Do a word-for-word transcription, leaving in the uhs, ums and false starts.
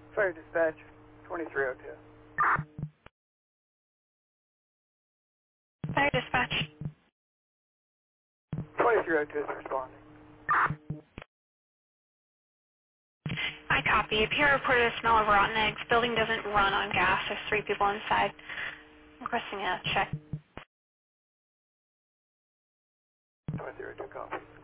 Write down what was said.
Fire dispatch, twenty-three oh two. Fire dispatch. twenty-three oh two is responding. I copy. Pierre reported a smell of rotten eggs. Building doesn't run on gas. There's three people inside. Requesting a check. twenty-three oh two copy.